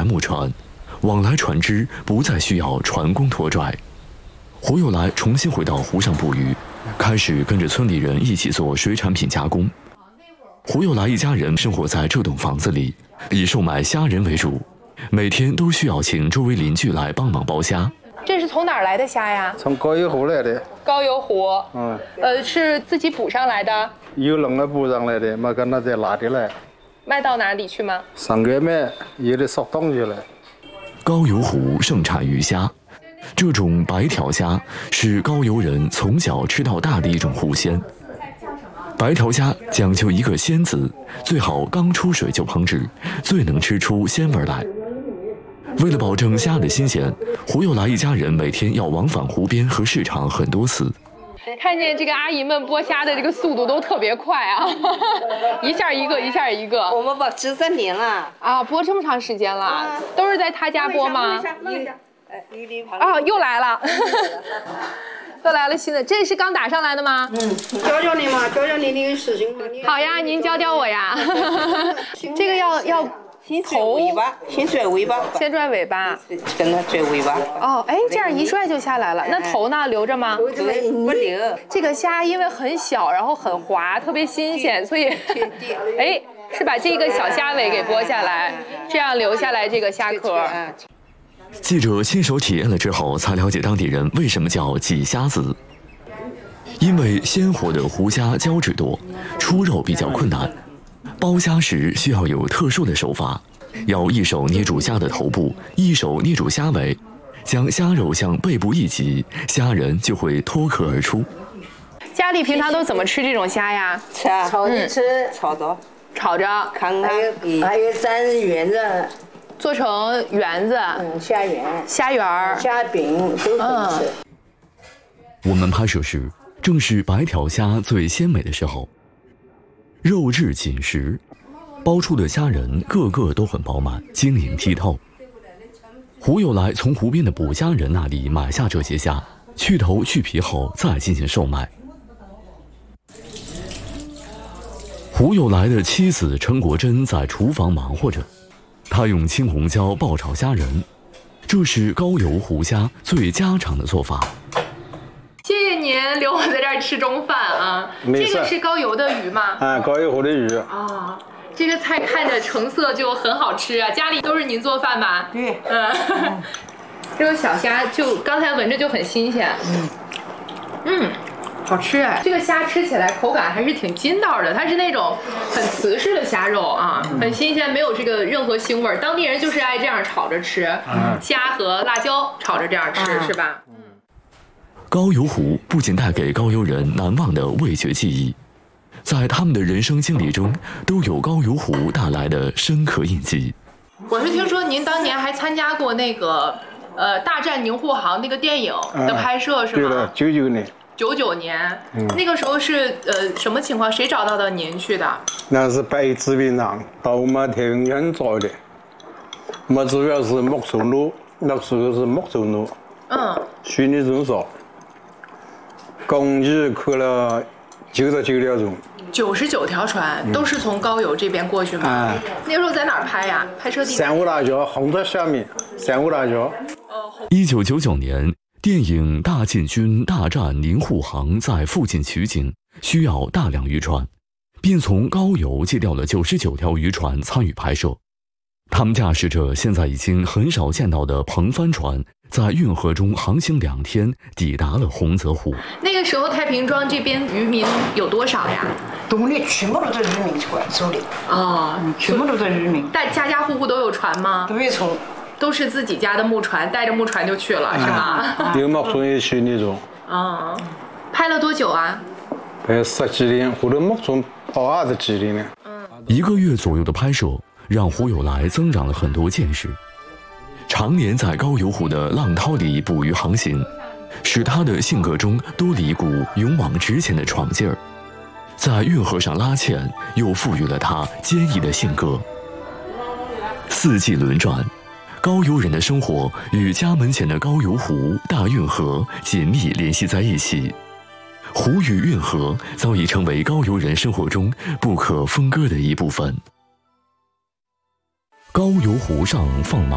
木船，往来船只不再需要船工拖拽。胡友来重新回到湖上捕鱼，开始跟着村里人一起做水产品加工。胡友来一家人生活在这栋房子里，以售卖虾仁为主，每天都需要请周围邻居来帮忙剥虾。 这是从哪儿来的虾呀？ 从高邮湖来的。 高邮湖。是自己捕上来的？ 有人来捕上来的，没跟他再拿的来。 卖到哪里去吗？ 上街卖，有的速冻去了。 高邮湖盛产鱼虾，这种白条虾是高邮人从小吃到大的一种湖鲜。白条虾讲究一个鲜字，最好刚出水就烹制，最能吃出鲜味来。为了保证虾的新鲜，胡友来一家人每天要往返湖边和市场很多次。 看见这个阿姨们剥虾的这个速度都特别快啊，一下一个，一下一个。 我们剥13年了啊，剥这么长时间了，都是在他家剥吗？哦，又来了，又来了新的，这是刚打上来的吗？ 教教你嘛，教教你那个事情嘛。 好呀，您教教我呀。这个要。 先拽尾巴，先拽尾巴， 先拽尾巴， 跟它拽尾巴。 哦，哎，这样一拽就下来了。那头呢，留着吗？ 不留。 这个虾因为很小，然后很滑，特别新鲜，所以，哎，是把这个小虾尾给剥下来，这样留下来这个虾壳。 记者亲手体验了之后，才了解当地人为什么叫鲫虾子。因为鲜活的湖虾胶质多，出肉比较困难。剥虾时需要有特殊的手法，要一手捏住虾的头部，一手捏住虾尾，将虾肉向背部一挤，虾仁就会脱壳而出。 家里平常都怎么吃这种虾呀？ 吃啊， 炒着吃， 炒着， 看看， 还有蘸圆子， 做成圆子， 虾圆、 虾圆儿、 虾饼都可以吃。 我们拍摄时正是白条虾最鲜美的时候。肉质紧实，剥出的虾仁个个都很饱满，晶莹剔透。胡友来从湖边的捕虾人那里买下这些虾，去头去皮后再进行售卖。胡友来的妻子陈国珍在厨房忙活着，她用青红椒爆炒虾仁，这是高邮湖虾最家常的做法。 谢谢您留我在这儿吃中饭啊！这个是高邮的鱼吗？ 啊，高邮湖的鱼。 啊，这个菜看着成色就很好吃啊！家里都是您做饭吧？ 对。 这种小虾就刚才闻着就很新鲜。好吃哎！这个虾吃起来口感还是挺筋道的，它是那种很瓷实的虾肉啊，很新鲜，没有这个任何腥味。当地人就是爱这样炒着吃，虾和辣椒炒着这样吃，是吧？ 高邮湖不仅带给高邮人难忘的味觉记忆，在他们的人生经历中都有高邮湖带来的深刻印记。 我是听说您当年还参加过那个大战宁沪杭那个电影的拍摄是吗？ 对了，99年。 99年，那个时候是什么情况？谁找到的您去的？ 那是白纸兵长到我们太平县找的，我们主要是木州路，那时候是木州路。虚拟中少。共计开了99条船 ，99条船都是从高邮这边过去吗？那时候在哪儿拍呀？拍摄地三五大桥，红在下面，三五大桥。 1999年，电影《大进军大战宁沪杭》在附近取景，需要大量渔船，便从高邮借调了99条渔船参与拍摄。他们驾驶着现在已经很少见到的篷帆船，在运河中航行2天，抵达了洪泽湖。 那个时候，太平庄这边渔民有多少呀？ 东里全部都是渔民手里啊， 全部都是渔民。 但家家户户都有船吗？ 都有船， 都是自己家的木船，带着木船就去了，是吗？ 有木船也去那种。 拍了多久啊？ 拍10几天，后头木船跑20几天了。 1个月左右的拍摄，让胡友来增长了很多见识。常年在高邮湖的浪涛里捕鱼航行，使他的性格中多了一股勇往直前的闯劲儿，在运河上拉纤，又赋予了他坚毅的性格。4季轮转，高邮人的生活与家门前的高邮湖、大运河紧密联系在一起。湖与运河早已成为高邮人生活中不可分割的一部分。高邮湖上放马